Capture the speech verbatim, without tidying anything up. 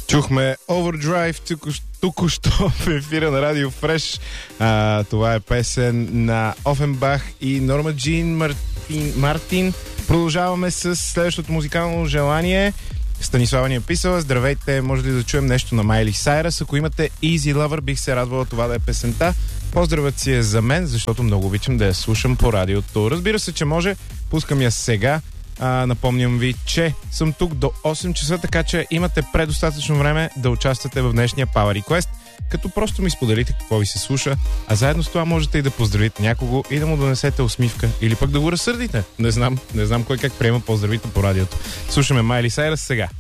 Чухме Overdrive току-що в ефира на Радио Фреш. А, това е песен на Офенбах и Норма Джин Мартин, Мартин. Продължаваме с следващото музикално желание. Станислава ни е писала: здравейте, може ли да чуем нещо на Майли Сайрас? Ако имате Easy Lover, бих се радвала това да е песента. Поздравът си е за мен, защото много обичам да я слушам по радиото. Разбира се, че може. Пускам я сега. А, напомням ви, че съм тук до осем часа, така че имате предостатъчно време да участвате в днешния Power Request, като просто ми споделите какво ви се слуша, а заедно с това можете и да поздравите някого и да му донесете усмивка или пък да го разсърдите. Не знам, не знам кой как приема поздравите по радиото. Слушаме Майли Сайрас сега.